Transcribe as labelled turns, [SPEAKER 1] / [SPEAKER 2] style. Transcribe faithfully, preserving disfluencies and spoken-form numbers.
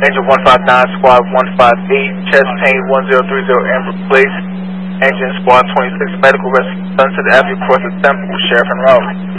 [SPEAKER 1] Engine one five nine, Squad one five eight, chest pain one zero three zero, Amber Place. Engine Squad twenty-six, medical rescue, Sunset Avenue, across the Temple with Sheriff and Raleigh.